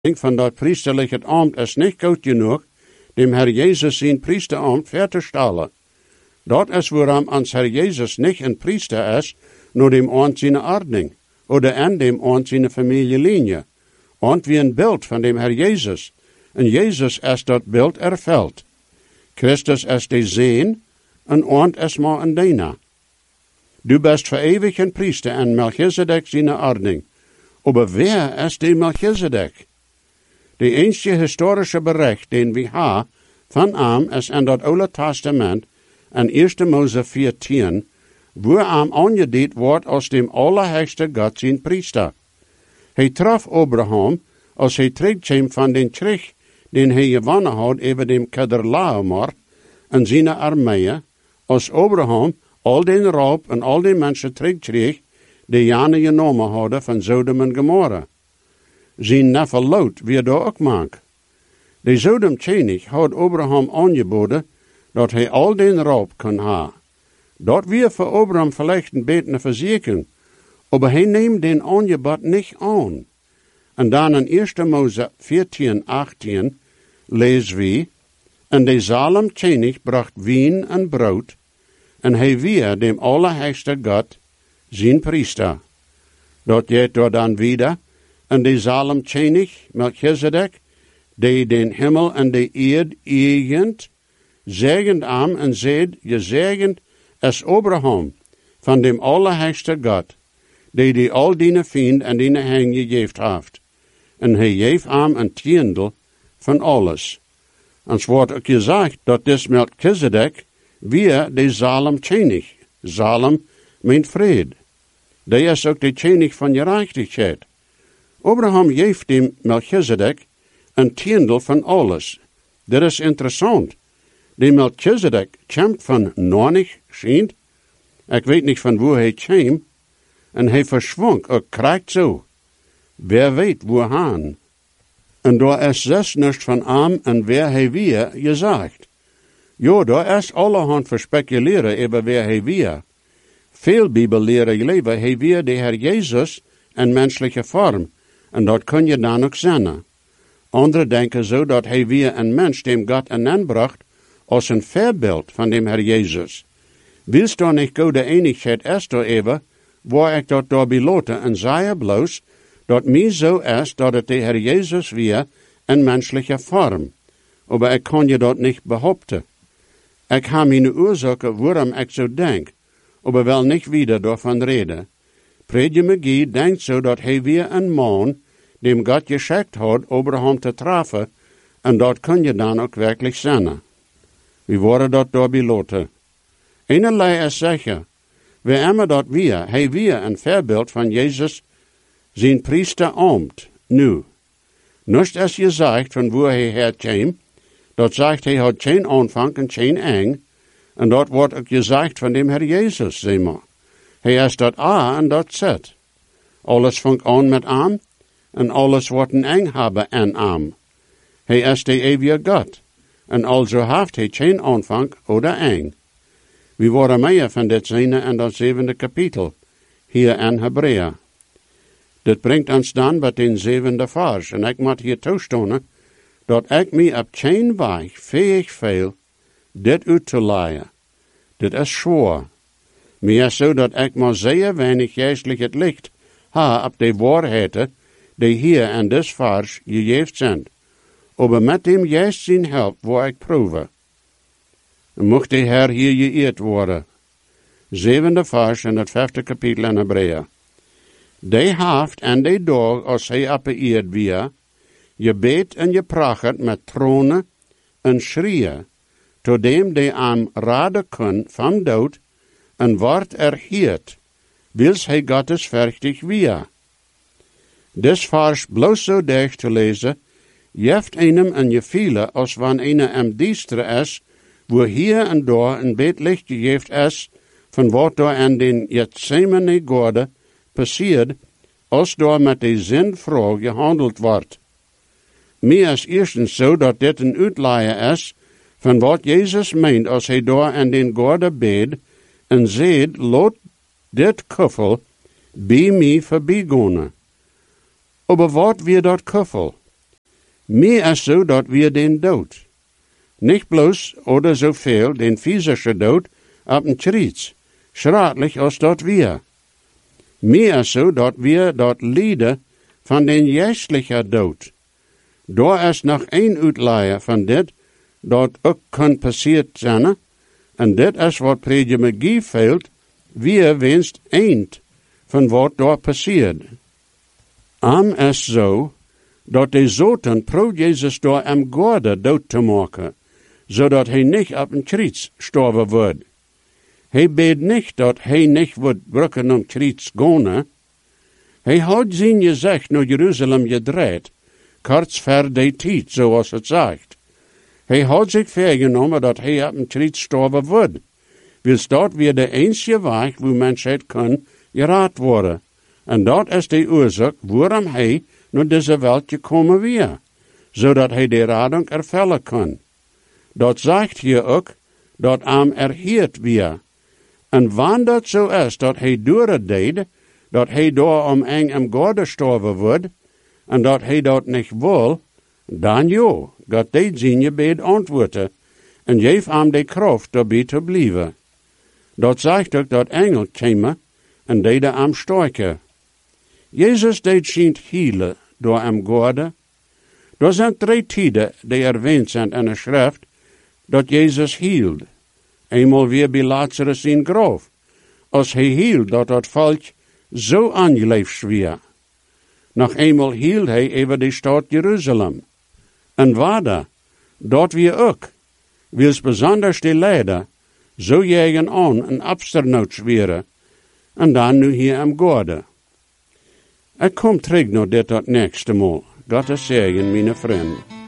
van dat priesterlijke ambt is niet goed genoeg, dem Herr Jesus zijn priesterambt verder stellen. Dat is waarom ons Herr Jesus niet een priester is, nur dem aan zijn ordning, oder an dem aan zijn familielinie, und wie een beeld van dem Herr Jesus. En Jesus is dat beeld erveld. Christus is de Zeen, en und is maar een Diener. Du bist voor eeuwig een priester en Melchizedek zijn ordning. Aber wer is die Melchizedek? De enige historische bericht den we hebben van hem is in dat Oude Testament, in 1 Mose 14, wo hem aangeduid wordt als dem allerhöchste God zijn priester. Hij traf Abraham, als hij terugkwam van den Krieg, den hij gewonnen had over dem Kedorlaomer en zijn armeeën, als Abraham al den raub en al die mensen terugkreeg, die jane genomen hadden van Sodom en Gomorra. Zijn neffe Lot weer daar ook maak. De Sodom-König had Abraham aangeboden, dat hij al den raub kon ha. Dat weer voor Abraham vielleicht een beetje verzekering, aber hij neemt den aangebod niet aan. En dan in 1 Mose 14, 18 lezen we, en de Salem-König bracht wien en brood, en hij weer dem allerhöchste God zijn priester. Dat geht door dan wieder, en de Salem-König, Melchizedek, die den Himmel en de Erd eigent, zegend am en zed, gezegend is Abraham, van dem allerhöchste God, die al die vriend en die heng gegeven heeft. En hij geeft am een tiendel van alles. En het wordt ook gezegd dat des Melchizedek weer de Salem-König. Salem meint vrede. Die is ook de König van gerechtigheid. Abraham geeft dem Melchizedek een tiendel van alles. Dat is interessant. De Melchizedek komt van Nornig, schijnt. Ik weet niet van waar hij kwam. En hij verschwonk, ook krijgt zo. Wer weet waarheen. En daar is zes niets van hem en wer hij weer gezegd. Ja, daar is allerhand voor speculeren over wer hij weer. Veel bibelleren leven hij weer de Heer Jezus in menselijke vorm. En dat kun je dan ook zien. Anderen denken zo dat hij weer een mens dem God aanbracht als een voorbeeld van dem Heer Jezus. Willst du niet go de enigheid is daar even, waar ik dat door beloten en zei bloos, dat mij zo is dat het de Heer Jezus weer in menselijke vorm. Maar ik kan je dat niet behaupten. Ik heb mijn oorzaken waarom ik zo denk, maar wel niet wieder daarvan reden. Predje McGee denkt zo dat hij weer een man, dem God geschikt had, Abraham te treffen, en dat kun je dan ook werkelijk zijn. We worden dat door beloten. Enerlei is zeker, we immer dat weer, hij weer een voorbeeld van Jezus, zijn priesterambt, nu. Nust is gezegd van waar hij herkwam, dat zegt hij had geen aanvang en geen eind, en dat wordt ook gezegd van dem Herr Jezus, zeg maar. Hij is dat A en dat Z. Alles vangt aan met am, en alles wordt een eind hebben en am. Hij is de eeuwige God, en also heeft hij geen aanvang oder eind. We worden meer van dit zien in dat 7e kapitel, hier in Hebreeën. Dit brengt ons dan bij den 7e vers, en ik moet hier toestaan, dat ik mij op geen weg fähig veel dit uit te leiden. Dit is zwaar. Mij is zo dat ik maar zeer weinig geestelijk het licht ha op de waarheden, die hier in dit vers gegeven zijn. Maar met dem juist zijn help, waar ik proeven. Mocht de Heer hier geëerd worden. 7e vers in het 5e kapitel in Hebreeën. Die heeft en die dag, als hij op de eerd weer, je beet en je pracht met tronen en schreeuwen, tot dem die aan raden kun van dood, en wordt erhiert, wils hij Gottes verchtig weer. Des vers bloos zo dicht te lezen, jeft einem en je viele, als wanneer eine am diestere is, wo hier en daar een beet licht gegeven is, van wat daar aan den Gethsemane Gorde passiert, als daar met de zinvrouw gehandeld wordt. Meer is eerstens zo dat dit een uitleier is van wat Jezus meent als hij daar aan den Gorde beet en zegt, laat dit kuffel bij mij voorbijgaan. Maar wat weer dat kuffel? Meer is zo dat wir den dood. Nicht bloß oder zoveel den physische dood op een kriets, schratelijk als dat wir. Meer is zo dat wir dat lijden van den geestlichen dood. Daar is nog één uitleier van dit, dat ook kan passiert zijn, en dit is wat predicatie veelt, wir wenst eind van wat daar passiert. Am is zo, dat de zoten pro Jezus door am gorde dood te maken, zodat hij niet op een kriets sterven wordt. Hij beet niet dat hij niet wordt brukken om kriets gaan. Hij had zijn gezicht naar Jeruzalem gedraaid, kort voor de tijd, zoals het zegt. Hij had zich vergenomen dat hij op een kriets sterven wordt. Wils dat weer de enige weg, wo mensheid kan geraad worden. En dat is de oorzaak waarom hij naar deze wereld gekomen weer, zodat hij de rading ervullen kan. Dat zegt hier ook, dat hem erheerd weer. En wanneer dat zo is, dat hij door het deed, dat hij door om eng am gorde sterven wordt, en dat hij dat niet wil, dan ja, God deed zijn gebed antwoorden, en geef hem de kracht daarbij te blijven. Dat zegt ook dat engel kwamen, en deden hem sterken. Jezus deed zijn healen door am gorde. Er zijn 3 tijden die erwähnt zijn in de schrift, dat Jezus hield. Eenmaal weer bij Lazarus in graf. Als hij hield dat volk zo aangeleefd weer. Nog eenmaal hield hij over de stad Jeruzalem. En waarde, dat weer ook. Wils besonders de leider, zo jagen aan en absternouts weer. En dan nu hier am gorde. Ik kom terug naar dit dat nächste Mal. God is zegen, mijn vrienden.